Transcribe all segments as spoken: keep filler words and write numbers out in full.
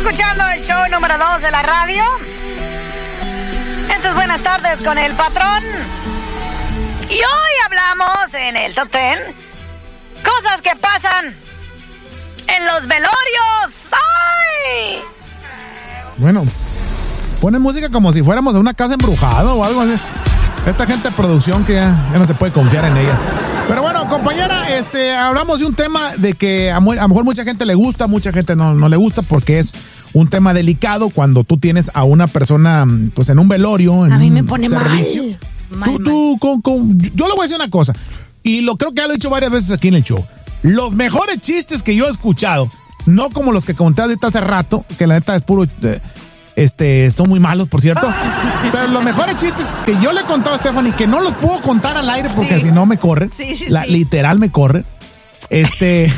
escuchando el show número dos de la radio. Estas buenas tardes con el patrón. Y hoy hablamos en el Top Ten cosas que pasan en los velorios. ¡Ay! Bueno, ponen música como si fuéramos a una casa embrujada o algo así. Esta gente de producción que ya, ya no se puede confiar en ellas. Pero bueno, compañera, este, hablamos de un tema de que a, mu- a lo mejor mucha gente le gusta, mucha gente no, no le gusta porque es un tema delicado cuando tú tienes a una persona pues en un velorio, en a mí un me pone servicio. mal. mal, Tú, tú, con, con, yo le voy a decir una cosa, y lo creo que ya lo he dicho varias veces aquí en el show. Los mejores chistes que yo he escuchado, no como los que conté ahorita hace rato, que la neta es puro... Eh, Este, son muy malos, por cierto. Pero los mejores chistes que yo le he contado a Stephanie, que no los puedo contar al aire porque sí. si no me corren. Sí, sí, la, sí. Literal me corren. Este,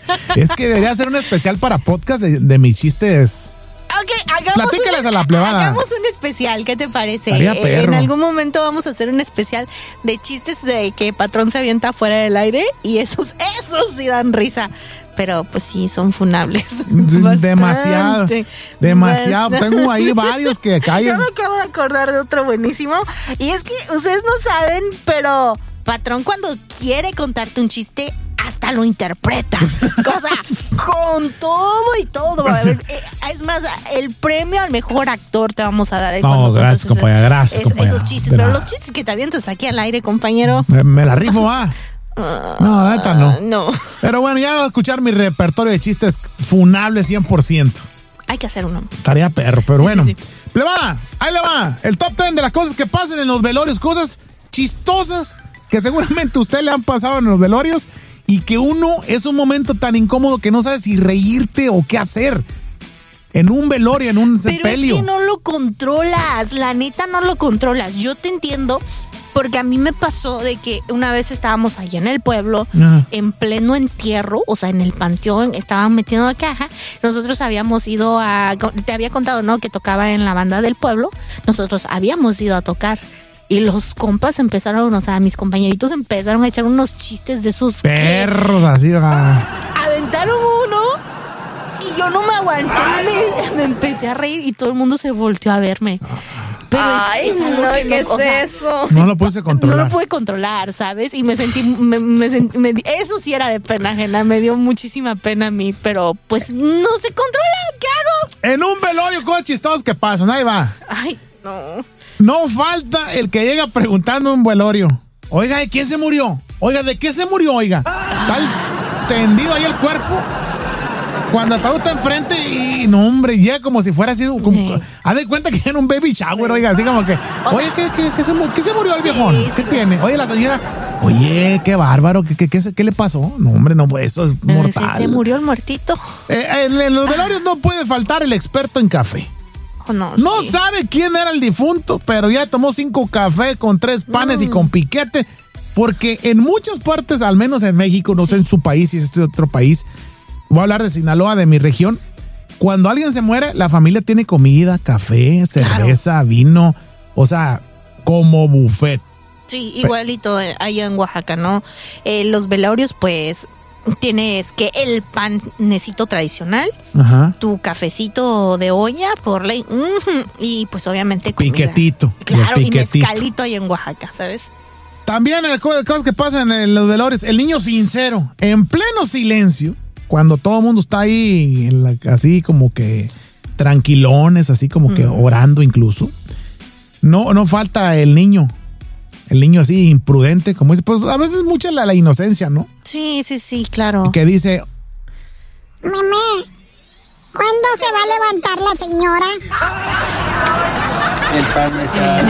es que debería hacer un especial para podcast de, de mis chistes. Ok, hagamos Platícales un, a la plebada. hagamos un especial, ¿qué te parece? Estaría Eh, perro. En algún momento vamos a hacer un especial de chistes de que Patrón se avienta fuera del aire y esos, esos sí dan risa. Pero pues sí, son funables. Bastante. Demasiado. Demasiado. Bastante. Tengo ahí varios que calles. Yo me acabo de acordar de otro buenísimo. Y es que ustedes no saben, pero Patrón cuando quiere contarte un chiste, hasta lo interpreta. O sea, con todo y todo. Es más, el premio al mejor actor te vamos a dar. ahí No, cuando gracias, cuentas compañera, gracias, es- compañera. Esos chistes. De Pero nada. los chistes que te avientas aquí al aire, compañero. Me, me la rifo, va. No, la neta no. No. Pero bueno, ya voy a escuchar mi repertorio de chistes funables cien por ciento. Hay que hacer uno. Tarea perro, pero bueno. sí, sí. Plebada, ahí le va. El top ten de las cosas que pasan en los velorios. Cosas chistosas que seguramente a usted le han pasado en los velorios y que uno es un momento tan incómodo que no sabe si reírte o qué hacer. En un velorio, en un Pero sepelio. es que no lo controlas, la neta no lo controlas. Yo te entiendo, porque a mí me pasó de que una vez estábamos allá en el pueblo, Ajá. en pleno entierro, o sea, en el panteón, estaban metiendo la caja. Nosotros habíamos ido a, te había contado, ¿no? Que tocaba en la banda del pueblo. Nosotros habíamos ido a tocar. Y los compas empezaron, o sea, mis compañeritos empezaron a echar unos chistes de esos que Perros, así va. aventaron uno. Y yo no me aguanté, me, me empecé a reír y todo el mundo se volteó a verme. Pero Ay, es, es algo no, que ¿qué no, o es sea, eso? No lo puedes controlar. no lo pude controlar, ¿sabes? Y me sentí, me, me sentí- me di- eso sí era de pena ajena, me dio muchísima pena a mí, pero pues no se controla, ¿qué hago? En un velorio, cosas chistosas que pasan. Ahí va. Ay, no. No falta el que llega preguntando en un velorio. Oiga, ¿de quién se murió? Oiga, ¿de qué se murió? Oiga, está tendido ahí el cuerpo. Cuando el ataúd está enfrente y no, hombre, llega como si fuera así. Como, Sí. haz de cuenta que era un baby shower, oiga, así como que. Oye, ¿qué, qué, qué se, mu- qué se murió el Sí, viejón? sí, ¿Qué güey. tiene? Oye, la señora. Oye, qué bárbaro, ¿qué, qué, qué, se- qué le pasó? No, hombre, no, eso es Se, mortal. se murió el muertito. Eh, en, en los velorios no puede faltar el experto en café. Oh, no, No sí. sabe quién era el difunto, pero ya tomó cinco cafés con tres panes y con piquete. Porque en muchas partes, al menos en México, no sé en su país, si es este otro país, voy a hablar de Sinaloa, de mi región. Cuando alguien se muere, la familia tiene comida, café, cerveza, vino, o sea, como buffet. Sí, igualito eh, allá en Oaxaca, ¿no? Eh, los velorios, pues, tienes que el panecito tradicional, Ajá. tu cafecito de olla por ley, ujú, y pues obviamente comida. Piquetito. Claro, el y piquetito. mezcalito ahí en Oaxaca, ¿sabes? También el co- cosas que pasan en los velorios, el niño sincero, en pleno silencio, cuando todo el mundo está ahí en la- así como que tranquilones, así como que orando incluso. No, no falta el niño, el niño así imprudente, como dice, pues a veces mucha la, la inocencia, ¿no? Sí, sí, sí, claro. Que dice, Mamé, ¿cuándo se va a levantar la señora? El pan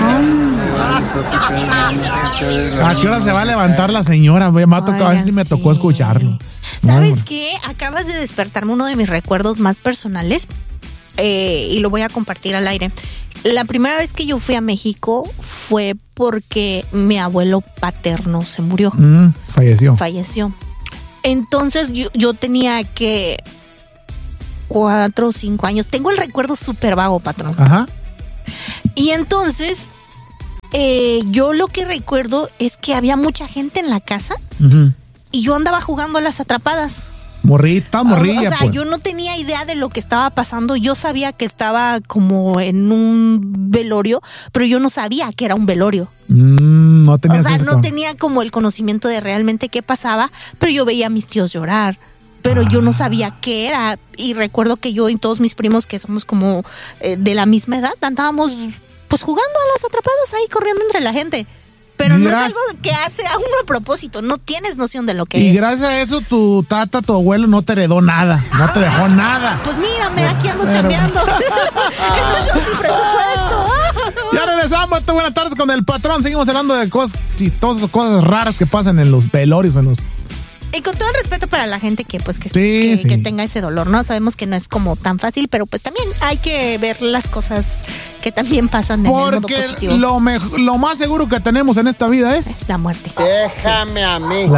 está. ¿a qué hora se va a levantar la señora? Me ha tocado, a veces sí me Oigan, tocó sí. escucharlo. ¿Sabes No, qué? Acabas de despertarme uno de mis recuerdos más personales eh, y lo voy a compartir al aire. La primera vez que yo fui a México fue porque mi abuelo paterno se murió, Mm, falleció. falleció. Entonces yo, yo tenía que cuatro o cinco años. Tengo el recuerdo súper vago, patrón. Ajá. Y entonces eh, yo lo que recuerdo es que había mucha gente en la casa Ujú. y yo andaba jugando a las atrapadas. Morrita, morrilla. O, o sea, pues. yo no tenía idea de lo que estaba pasando. Yo sabía que estaba como en un velorio, pero yo no sabía que era un velorio. Mm, no tenías O sea, eso no como- tenía como el conocimiento de realmente qué pasaba, pero yo veía a mis tíos llorar. Pero Ah. yo no sabía qué era. Y recuerdo que yo y todos mis primos, que somos como eh, de la misma edad, andábamos pues jugando a las atrapadas ahí, corriendo entre la gente. Pero no Gracias- es algo que hace a uno a propósito. No tienes noción de lo que Y es. gracias a eso tu tata, tu abuelo no te heredó nada, no te dejó nada. Pues mírame, aquí ando Pero- chambeando. En los shows sin presupuesto. Ya regresamos, esta buenas tardes con el patrón. Seguimos hablando de cosas chistosas, cosas raras que pasan en los velorios, en los... Y con todo el respeto para la gente que pues que, Sí, que, sí. que tenga ese dolor, ¿no? Sabemos que no es como tan fácil, pero pues también hay que ver las cosas que también pasan en el modo Porque positivo. lo, mej- lo más seguro que tenemos en esta vida es... La muerte. Déjame a mí. La